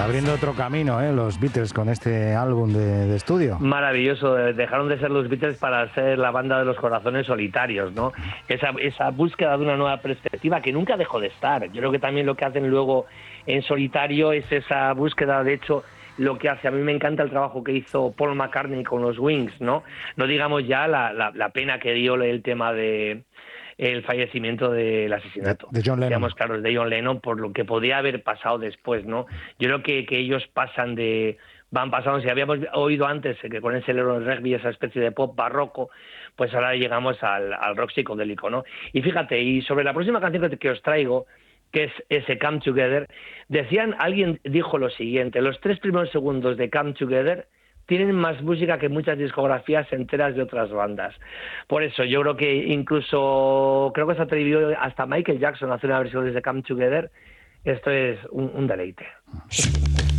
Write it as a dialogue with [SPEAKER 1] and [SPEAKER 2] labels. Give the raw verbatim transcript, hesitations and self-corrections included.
[SPEAKER 1] Abriendo otro camino, ¿eh? Los Beatles con este álbum de, de estudio.
[SPEAKER 2] Maravilloso, dejaron de ser los Beatles para ser la banda de los corazones solitarios, ¿no? Esa, esa búsqueda de una nueva perspectiva que nunca dejó de estar. Yo creo que también lo que hacen luego en solitario es esa búsqueda, de hecho, lo que hace, a mí me encanta el trabajo que hizo Paul McCartney con los Wings, ¿no? No digamos ya la, la, la pena que dio el tema de el fallecimiento del asesinato,
[SPEAKER 1] de, de John Lennon.
[SPEAKER 2] Digamos, claro, de John Lennon, por lo que podía haber pasado después, ¿no? Yo creo que, que ellos pasan de... van pasando, si habíamos oído antes que con ese rugby, esa especie de pop barroco, pues ahora llegamos al, al rock psicodélico, ¿no? Y fíjate, y sobre la próxima canción que, que os traigo, que es ese Come Together, decían, alguien dijo lo siguiente: los tres primeros segundos de Come Together tienen más música que muchas discografías enteras de otras bandas. Por eso yo creo que incluso, creo que se atrevió hasta Michael Jackson a hacer una versión de Come Together. Esto es un, un deleite.